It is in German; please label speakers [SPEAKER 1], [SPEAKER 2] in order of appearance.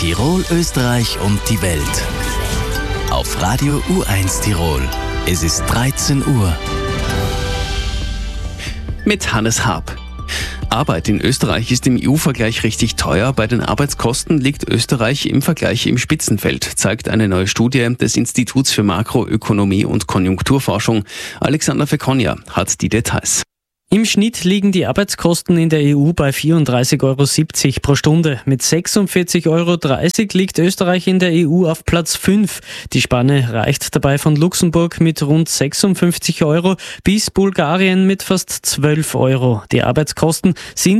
[SPEAKER 1] Tirol, Österreich und die Welt. Auf Radio U1 Tirol. Es ist 13 Uhr.
[SPEAKER 2] Mit Hannes Haab. Arbeit in Österreich ist im EU-Vergleich richtig teuer. Bei den Arbeitskosten liegt Österreich im Vergleich im Spitzenfeld, zeigt eine neue Studie des Instituts für Makroökonomie und Konjunkturforschung. Alexander Fekonja hat die Details.
[SPEAKER 3] Im Schnitt liegen die Arbeitskosten in der EU bei 34,70 € pro Stunde. Mit 46,30 € liegt Österreich in der EU auf Platz 5. Die Spanne reicht dabei von Luxemburg mit rund 56 € bis Bulgarien mit fast 12 €. Die Arbeitskosten sind